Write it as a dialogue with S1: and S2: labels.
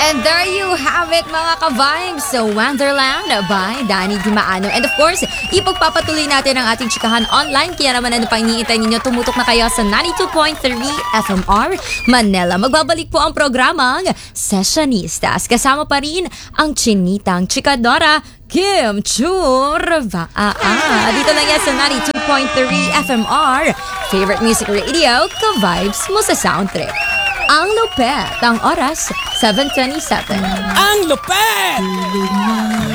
S1: And there you have it mga ka-vibes. So Wonderland by Danny Dimaano. And of course, ipagpapatuloy natin ang ating chikahan online. Kaya naman ano pang iniintay ninyo, tumutok na kayo sa 92.3 FMR Manila. Magbabalik po ang programang Sessionistas. Kasama pa rin ang chinitang chikadora Kim Churvaa. Dito lang yan sa 92.3 FMR Favorite Music Radio, ka-vibes mo sa sound trip. Ang lupet, ang oras 7:27.
S2: Ang lupet!